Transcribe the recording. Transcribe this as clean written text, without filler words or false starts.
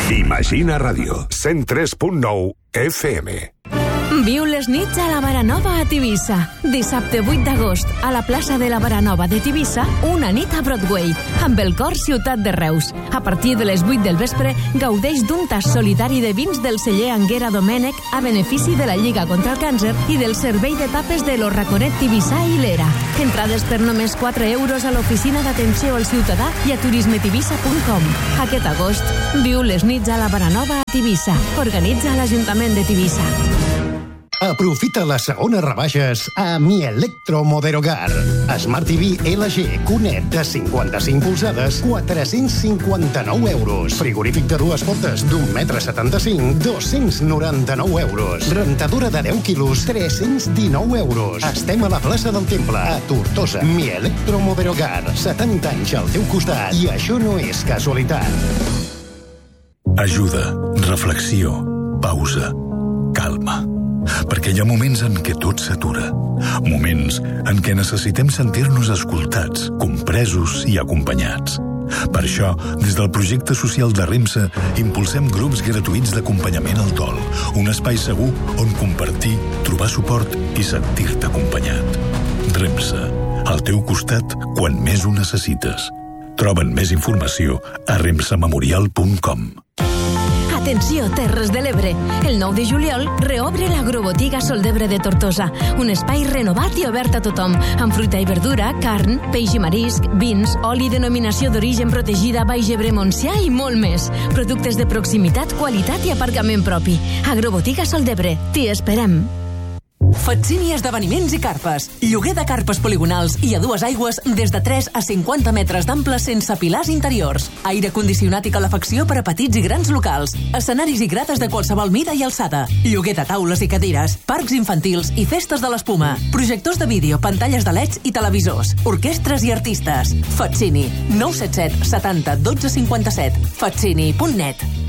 Imagina Ràdio, 103.9 FM. Viu les nits a la Baranova a Tivissa. Dissabte 8 d'agost, a la plaça de la Baranova de Tivissa, una nit a Broadway, amb el cor Ciutat de Reus. A partir de les 8 del vespre, gaudeix d'un tas solidari de vins del celler Anguera Domènech a benefici de la Lliga contra el Càncer i del servei de tapes de l'Orraconet Tivissa i l'Era. Entrades per només 4 euros a l'oficina d'atenció al ciutadà i a turismetivissa.com. Aquest agost, viu les nits a la Baranova a Tivissa. Organitza l'Ajuntament de Tivissa. Aprofita les segones rebaixes a Mi Electro Moderogar. Smart TV LG QNET de 55 polzades, 459 euros. Frigorífic de 2 portes d'1,75 m, 299 euros. Rentadora de 10 quilos, 319 euros. Estem a la plaça del Temple, a Tortosa. Mi Electro Moderogar. 70 anys al teu costat. I això no és casualitat. Ajuda, reflexió, pausa, calma. Perquè hi ha moments en què tot s'atura. Moments en què necessitem sentir-nos escoltats, compresos i acompanyats. Per això, des del projecte social de REMSA, impulsem grups gratuïts d'acompanyament al dol. Un espai segur on compartir, trobar suport i sentir-te acompanyat. REMSA, al teu costat quan més ho necessites. Troben més informació a remsamemorial.com. Atenció, Terres de l'Ebre. El 9 de juliol reobre l'Agrobotiga Sol d'Ebre de Tortosa, un espai renovat i obert a tothom, amb fruita i verdura, carn, peix i marisc, vins, oli denominació d'origen protegida Baix Ebre Montsià i molt més. Productes de proximitat, qualitat i aparcament propi. Agrobotiga Sol d'Ebre. T'hi esperem. Fatsini Esdeveniments i Carpes. Lloguer de carpes poligonals i a 2 aigües des de 3 a 50 metres d'ample sense pilars interiors. Aire condicionat i calefacció per a petits i grans locals. Escenaris i grates de qualsevol mida i alçada. Lloguer de taules i cadires. Parcs infantils i festes de l'espuma. Projectors de vídeo, pantalles de LEDs i televisors. Orquestres i artistes. Fatsini. 977 70 12 57. Fatsini.net.